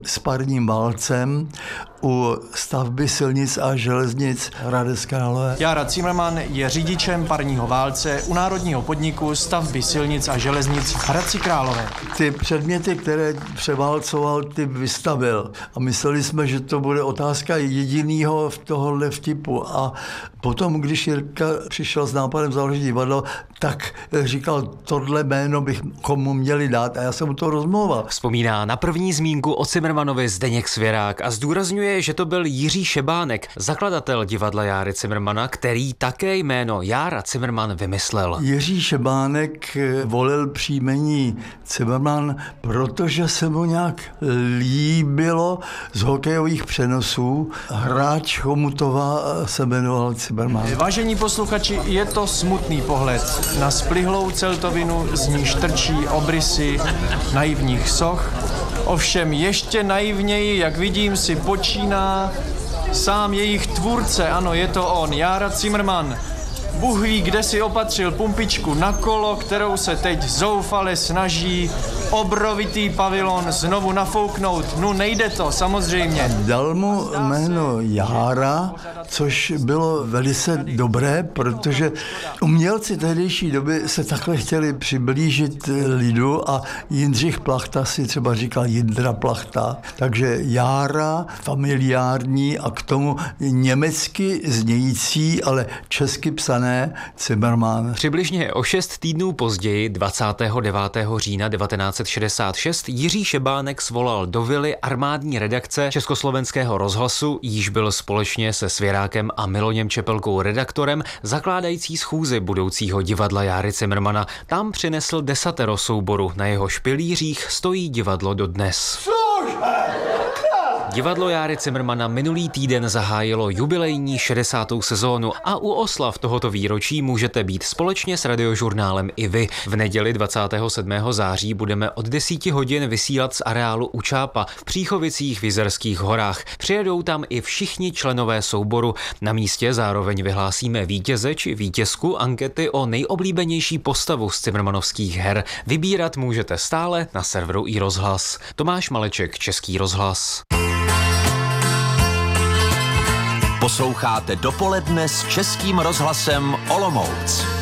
s parním válcem u stavby silnic a železnic Hradec Králové. Jára Cimrman je řidičem parního válce u národního podniku stavby silnic a železnic v Hradci Králové. Ty předměty, které převálcoval, ty vystavil. A mysleli jsme, že to bude otázka jedinýho v tohohle vtipu. A potom, když Jirka přišel s nápadem založit divadlo, tak říkal, tohle jméno bych komu měli dát a já jsem mu to rozmlouval. Vzpomíná na první zmínku o Cimrmanovi Zdeněk Svěrák a zdůrazňuje, že to byl Jiří Šebánek, zakladatel divadla Járy Cimrmana, který také jméno Jára Cimrman vymyslel. Jiří Šebánek volil příjmení Cimrman, protože se mu nějak líbilo z hokejových přenosů. Hráč Chomutova se jmenoval Cimrman. Vážení posluchači, je to smutný pohled na splihlou celtovinu, z níž trčí obrysy naivních soch. Ovšem ještě naivněji, jak vidím, si počíná sám jejich tvůrce, ano, je to on, Jára Cimrman. Bůh ví, kde si opatřil pumpičku na kolo, kterou se teď zoufale snaží obrovitý pavilon znovu nafouknout. No nejde to, samozřejmě. Dal mu jméno Jára, což bylo velice dobré, protože umělci tehdejší doby se takhle chtěli přiblížit lidu a Jindřich Plachta si třeba říkal Jindra Plachta. Takže Jára, familiární a k tomu německy znějící, ale česky psané Cimrman. Přibližně o 6 týdnů později, 29. října 1966, Jiří Šebánek svolal do vily armádní redakce Československého rozhlasu, jíž byl společně se Svěrákem a Miloněm Čepelkou redaktorem, zakládající schůzi budoucího divadla Járy Cimrmana. Tam přinesl 10 souboru, na jeho pilířích stojí divadlo dodnes. Divadlo Járy Cimrmana minulý týden zahájilo jubilejní 60. sezónu a u oslav tohoto výročí můžete být společně s Radiožurnálem i vy. V neděli 27. září budeme od 10 hodin vysílat z areálu u Čápa v Příchovicích v Jizerských horách. Přijedou tam i všichni členové souboru. Na místě zároveň vyhlásíme vítěze či vítězku ankety o nejoblíbenější postavu z cimrmanovských her. Vybírat můžete stále na serveru iRozhlas. Tomáš Maleček, Český rozhlas. Posloucháte Dopoledne s Českým rozhlasem Olomouc.